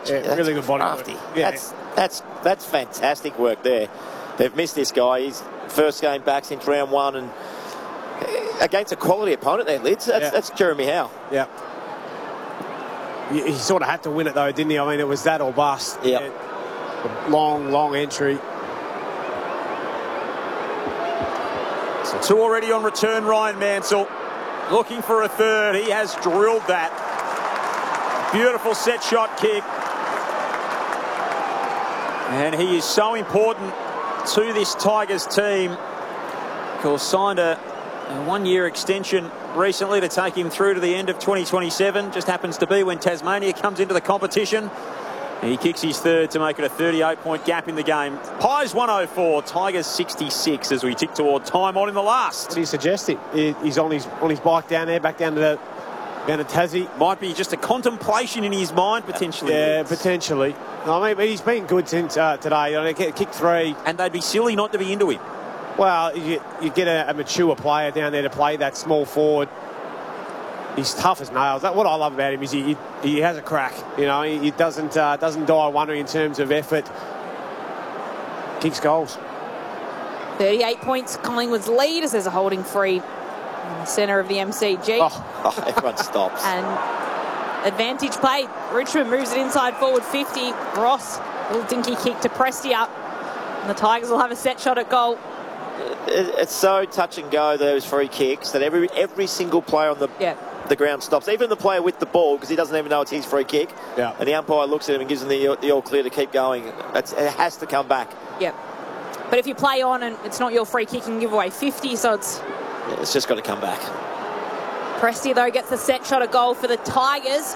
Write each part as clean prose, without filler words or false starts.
really good body crafty. work. Yeah. That's fantastic work there. They've missed this guy. He's first game back since round one, and against a quality opponent there, Lids. That's Jeremy Howe. Yeah. He sort of had to win it though, didn't he? I mean, it was that or bust. Yeah. Long entry. So 2 already on return. Ryan Mansell looking for a third. He has drilled that. Beautiful set shot kick. And he is so important to this Tigers team. Of course, signed a 1-year extension recently to take him through to the end of 2027. Just happens to be when Tasmania comes into the competition. He kicks his third to make it a 38-point gap in the game. Pies 104, Tigers 66 as we tick toward time on in the last. What do you suggest? He's on his bike down there, back down to Tassie. Might be just a contemplation in his mind, potentially. Yeah, potentially. I mean, but he's been good since today. I mean, kick 3. And they'd be silly not to be into him. Well, you get a mature player down there to play that small forward. He's tough as nails. What I love about him is he has a crack. You know, he doesn't die wondering in terms of effort. Kicks goals. 38 points, Collingwood's lead as there's a holding free in the centre of the MCG. Oh, everyone stops. And advantage played. Richmond moves it inside forward 50. Ross, little dinky kick to Prestia. And the Tigers will have a set shot at goal. It's so touch and go, those free kicks, that every single player on the ground stops. Even the player with the ball, because he doesn't even know it's his free kick. Yeah. And the umpire looks at him and gives him the all clear to keep going. It has to come back. Yep. But if you play on and it's not your free kick, you can give away 50, so it's just got to come back. Prestia, though, gets the set shot at goal for the Tigers.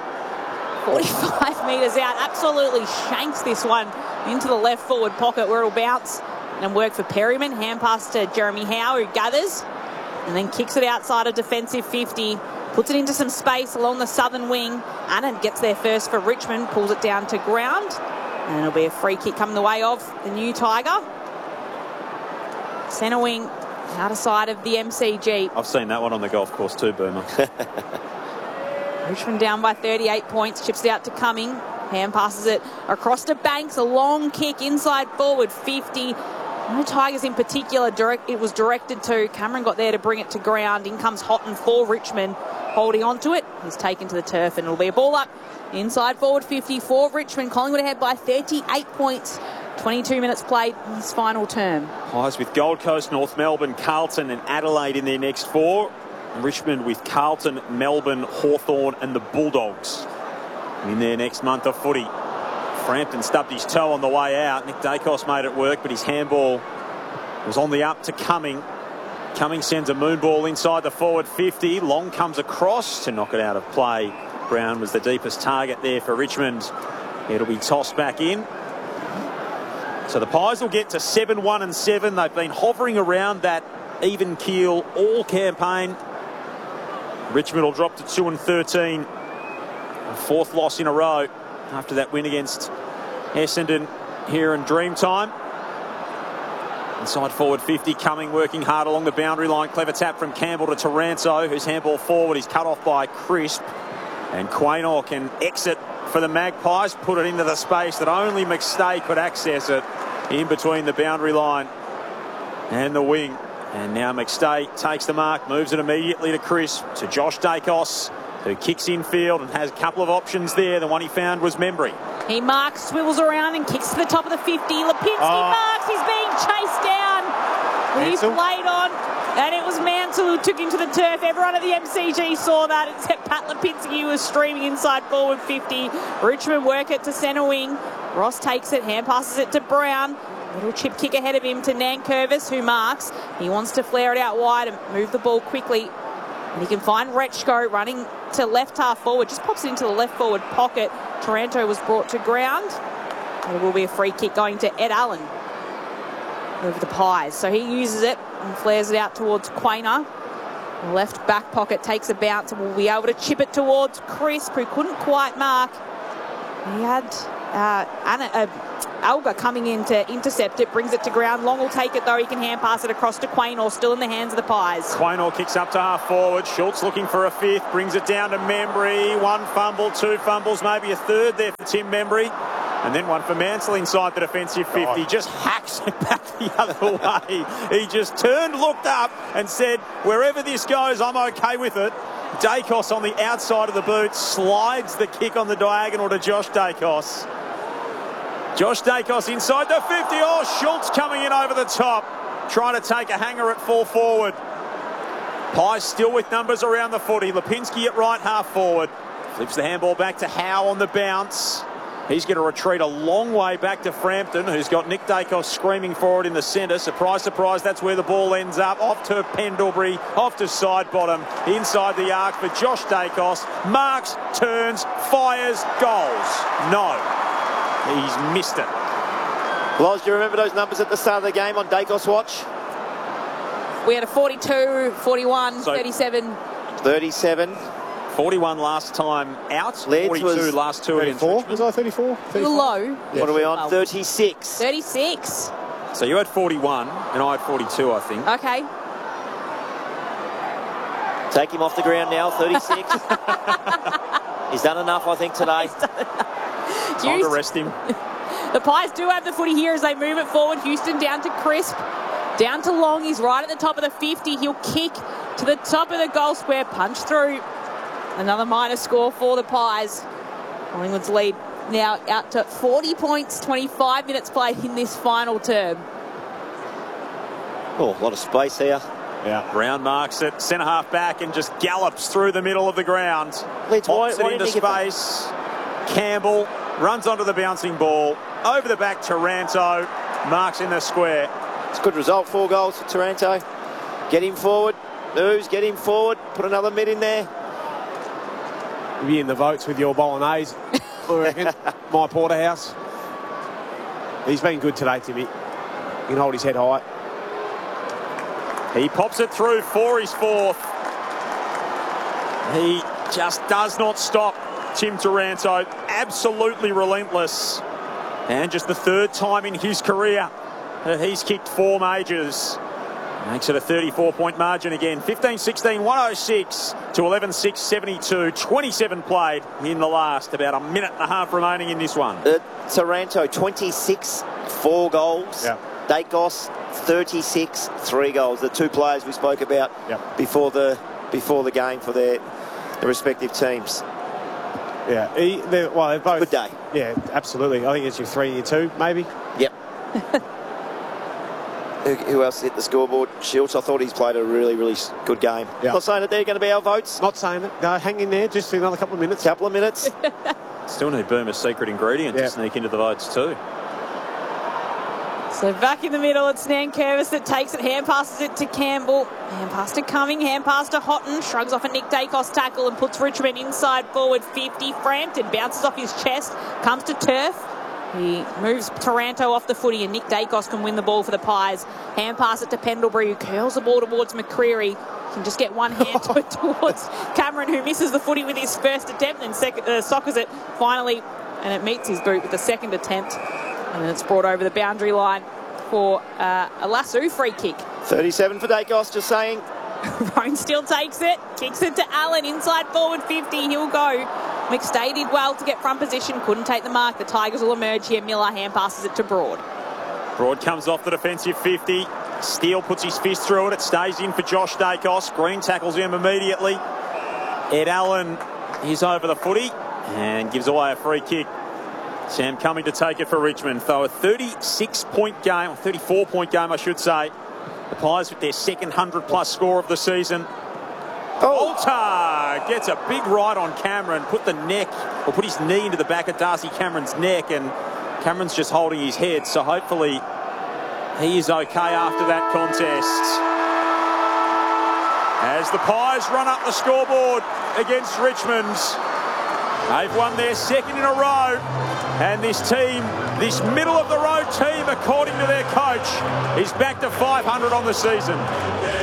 45 metres out. Absolutely shanks this one into the left forward pocket where it'll bounce and work for Perryman. Hand pass to Jeremy Howe, who gathers and then kicks it outside a defensive 50. Puts it into some space along the southern wing. Annan gets there first for Richmond. Pulls it down to ground. And it'll be a free kick coming the way of the new Tiger. Centre wing, outer side of the MCG. I've seen that one on the golf course too, Boomer. Richmond down by 38 points. Chips it out to Cumming. Hand passes it across to Banks. A long kick inside forward 50. The Tigers in particular, it was directed to. Cameron got there to bring it to ground. In comes Houghton for Richmond. Holding on to it. He's taken to the turf and it'll be a ball up. Inside forward 50 for Richmond. Collingwood ahead by 38 points. 22 minutes played in his final term. Pies with Gold Coast, North Melbourne, Carlton and Adelaide in their next 4. Richmond with Carlton, Melbourne, Hawthorn and the Bulldogs in their next month of footy. Frampton stubbed his toe on the way out. Nick Dacos made it work, but his handball was on the up to Cumming. Cumming sends a moon ball inside the forward 50. Long comes across to knock it out of play. Brown was the deepest target there for Richmond. It'll be tossed back in. So the Pies will get to 7-1-7. They've been hovering around that even keel all campaign. Richmond will drop to 2-13. A 4th loss in a row after that win against Essendon here in Dreamtime. Inside forward 50, Cumming working hard along the boundary line. Clever tap from Campbell to Taranto, whose handball forward is cut off by Crisp. And Quaynor can exit for the Magpies, put it into the space that only McStay could access it in between the boundary line and the wing. And now McStay takes the mark, moves it immediately to Crisp, to Josh Dacos, who kicks infield and has a couple of options there. The one he found was Membry. He marks, swivels around and kicks to the top of the 50. Lipinski marks, he's being chased down. He's played on, and it was Mansell who took him to the turf. Everyone at the MCG saw that, except Pat Lipinski, who was streaming inside forward 50. Richmond work it to centre wing. Ross takes it, hand passes it to Brown. Little chip kick ahead of him to Nankervis, who marks. He wants to flare it out wide and move the ball quickly. And he can find Retchko running to left half forward. Just pops it into the left forward pocket. Taranto was brought to ground. There will be a free kick going to Ed Allen over the Pies. So he uses it and flares it out towards Quaynor. Left back pocket takes a bounce and will be able to chip it towards Crisp, who couldn't quite mark. He had Alga coming in to intercept it, brings it to ground. Long will take it though. He can hand pass it across to Quaynor, still in the hands of the Pies. Quaynor kicks up to half forward. Schultz looking for a fifth, brings it down to Membry. One fumble, two fumbles, maybe a third there for Tim Membry. And then one for Mansell inside the defensive 50. Just hacks it back the other way. He just turned, looked up and said, wherever this goes, I'm okay with it. Dacos on the outside of the boot slides the kick on the diagonal to Josh Dacos. Josh Dacos inside the 50. Oh, Schultz coming in over the top, trying to take a hanger at full forward. Pies still with numbers around the footy. Lipinski at right half forward. Flips the handball back to Howe on the bounce. He's going to retreat a long way back to Frampton, who's got Nick Dacos screaming forward in the centre. Surprise, surprise, that's where the ball ends up. Off to Pendlebury, off to side bottom, inside the arc for Josh Dacos. Marks, turns, fires, goals. No, he's missed it. Loz, do you remember those numbers at the start of the game on Dacos' watch? We had a 42, 41, 37. 37. 41 last time out, Leeds 42 was last two against 34. Richmond. Was I 34? 34? Low. Yeah. What are we on? 36. 36. So you had 41 and I had 42, I think. Okay. Take him off the ground now, 36. He's done enough, I think, today. Time to rest him. The Pies do have the footy here as they move it forward. Houston down to Crisp. Down to Long. He's right at the top of the 50. He'll kick to the top of the goal square. Punch through. Another minor score for the Pies. Collingwood's lead now out to 40 points, 25 minutes played in this final term. Oh, a lot of space here. Yeah. Brown marks it, centre half back and just gallops through the middle of the ground. Leeds, Pops why it into didn't he get space. Campbell runs onto the bouncing ball. Over the back, Taranto marks in the square. It's a good result, 4 goals for Taranto. Get him forward. News, get him forward. Put another mid in there. You'll be in the votes with your bolognese, I reckon. My porterhouse. He's been good today, Timmy. He can hold his head high. He pops it through for his fourth. He just does not stop. Tim Taranto, absolutely relentless. And just the third time in his career that he's kicked 4 majors. Makes it a 34-point margin again. 15-16, 106 to 11-6, 72. 27 played in the last. About a minute and a half remaining in this one. Taranto, 26, 4 goals. Yeah. Dacos, 36, 3 goals. The 2 players we spoke about before the game for their respective teams. Yeah. They're both. Good day. Yeah, absolutely. I think it's your 3 and your 2, maybe. Yep. Who else hit the scoreboard? Schultz. I thought he's played a really, really good game. Yeah. Not saying that they're going to be our votes. Not saying it. No, hang in there just for another couple of minutes. Couple of minutes. Still need Burma's secret ingredient to sneak into the votes too. So back in the middle, it's Nankervis that takes it, hand passes it to Campbell. Hand pass to Cumming, hand pass to Houghton. Shrugs off a Nick Dacos tackle and puts Richmond inside forward 50. Frampton bounces off his chest, comes to turf. He moves Taranto off the footy and Nick Dacos can win the ball for the Pies. Hand pass it to Pendlebury, who curls the ball towards McCreary. Can just get one hand towards Cameron, who misses the footy with his first attempt and soccers it finally, and it meets his boot with the second attempt. And then it's brought over the boundary line for a lasso free kick. 37 for Dacos, just saying. Roan still takes it, kicks it to Allen, inside forward 50, he'll go. McStay did well to get front position, couldn't take the mark. The Tigers will emerge here. Miller hand passes it to Broad. Broad comes off the defensive 50. Steele puts his fist through it. It stays in for Josh Dacos. Green tackles him immediately. Ed Allen is over the footy and gives away a free kick. Sam Cumming to take it for Richmond. Though a 36-point game, or 34-point game, I should say. The Pies with their second 100-plus score of the season. Alter gets a big right on Cameron, put his knee into the back of Darcy Cameron's neck, and Cameron's just holding his head, so hopefully he is okay after that contest. As the Pies run up the scoreboard against Richmond, they've won their second in a row, and this team, this middle-of-the-road team, according to their coach, is back to 500 on the season.